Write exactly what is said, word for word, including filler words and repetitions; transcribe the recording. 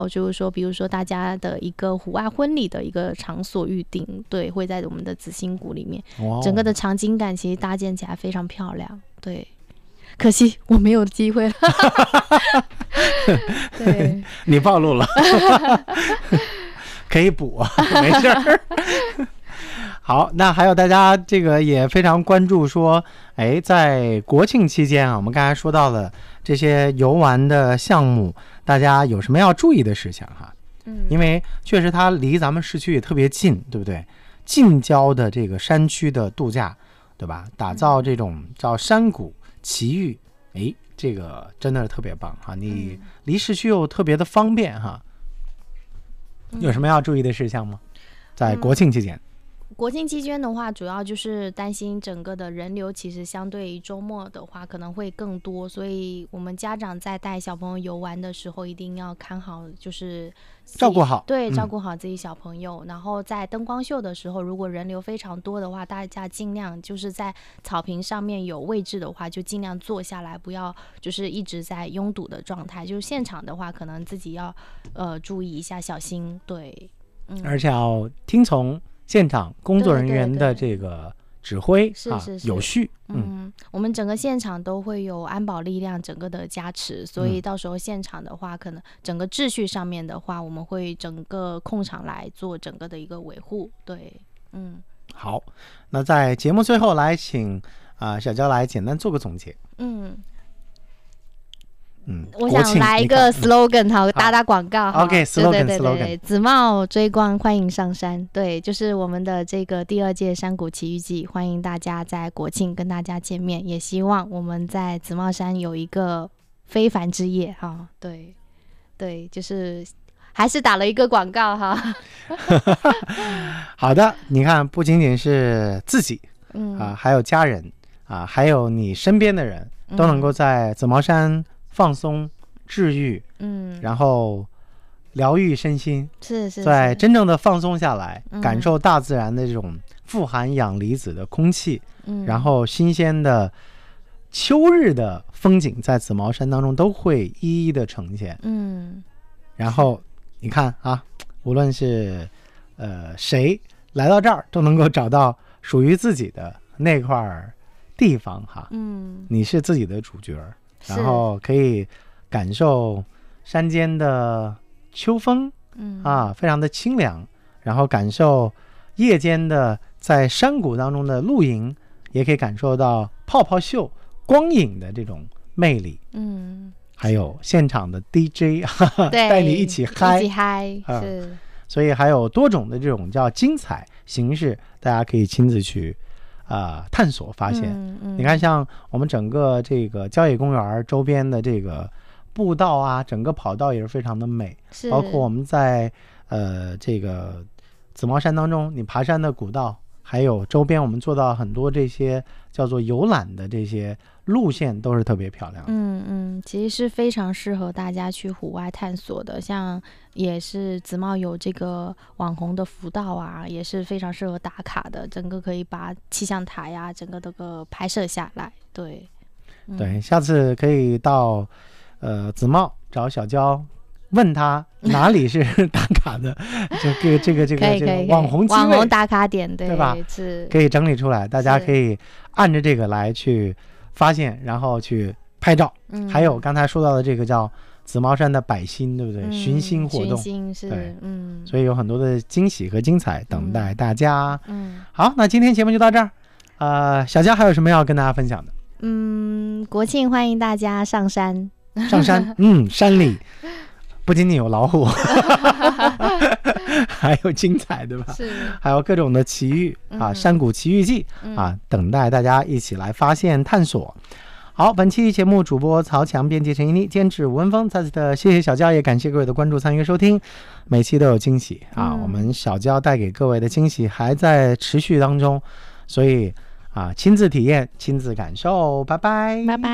就是说比如说大家的一个户外婚礼的一个场所预定，对，会在我们的紫星谷里面，整个的场景感其实搭建起来非常漂亮，对，可惜我没有机会了对你暴露了可以补啊，没事儿好，那还有大家这个也非常关注说，哎，在国庆期间啊，我们刚才说到了这些游玩的项目，大家有什么要注意的事项哈？嗯，因为确实它离咱们市区也特别近，对不对？近郊的这个山区的度假，对吧？打造这种叫山谷奇遇，哎，这个真的是特别棒哈！你离市区又特别的方便哈。有什么要注意的事项吗？在国庆期间？嗯国庆期间的话，主要就是担心整个的人流其实相对于周末的话可能会更多，所以我们家长在带小朋友游玩的时候一定要看好，就是照顾好， 对， 嗯、 照顾好自己小朋友。然后在灯光秀的时候，如果人流非常多的话，大家尽量就是在草坪上面有位置的话，就尽量坐下来，不要就是一直在拥堵的状态。就是现场的话，可能自己要呃注意一下，小心，对， 嗯，而且要听从现场工作人员的这个指挥， 对对对，是是是， 有序。 嗯, 嗯，我们整个现场都会有安保力量整个的加持，所以到时候现场的话，可能整个秩序上面的话，我们会整个控场来做整个的一个维护。对，嗯， 好，那在节目最后来请啊、呃、小娇来简单做个总结。嗯。嗯， 我想来一个 slogan 哈，打打广告哈。 OK， slogan 对对对对，紫帽追光，欢迎上山。对，就是我们的这个第二届山谷奇遇记，欢迎大家在国庆跟大家见面，也希望我们在紫帽山有一个非凡之夜哈。对对，就是还是打了一个广告哈。 好的，你看，不仅仅是自己，嗯啊，还有家人啊，还有你身边的人，都能够在紫帽山放松治愈，嗯，然后疗愈身心， 是是， 在真正的放松下来，嗯，感受大自然的这种富含氧离子的空气，嗯，然后新鲜的秋日的风景在紫帽山当中都会一一的呈现，嗯，然后你看啊，无论是呃谁来到这儿，都能够找到属于自己的那块地方哈，嗯，你是自己的主角，然后可以感受山间的秋风，嗯啊，非常的清凉，然后感受夜间的在山谷当中的露营，也可以感受到泡泡秀光影的这种魅力，嗯，还有现场的 D J 带你一起嗨， 一起嗨，啊，是， 所以还有多种的这种叫精彩形式，大家可以亲自去呃、探索发现，嗯嗯，你看像我们整个这个郊野公园周边的这个步道啊，整个跑道也是非常的美，包括我们在呃这个紫帽山当中，你爬山的古道，还有周边我们做到很多这些叫做游览的这些路线都是特别漂亮的， 嗯嗯，其实是非常适合大家去户外探索的，像也是紫帽有这个网红的福道啊，也是非常适合打卡的，整个可以把气象台啊整个这个拍摄下来，对， 嗯，对，下次可以到呃紫帽找小娇，问他哪里是打卡的这个这个这个这个网红机位网红打卡点， 对, 对吧？ 是可以整理出来，大家可以按着这个来去发现，然后去拍照，嗯，还有刚才说到的这个叫紫帽山的百星，对不对？嗯，寻星活动， 寻星是，对，嗯， 所以有很多的惊喜和精彩等待大家。嗯，好，那今天节目就到这儿。呃，小佳还有什么要跟大家分享的？ 嗯，国庆欢迎大家上山， 上山，嗯，山里不仅仅有老虎，还有精彩，对吧？是，还有各种的奇遇啊，嗯，山谷奇遇记啊，嗯，等待大家一起来发现探索。好，本期节目主播曹强，编辑陈一妮，监制吴文峰，再次的谢谢小娇，也感谢各位的关注、参与、收听。每期都有惊喜啊，嗯，我们小娇带给各位的惊喜还在持续当中，所以啊，亲自体验，亲自感受，拜拜， 拜拜。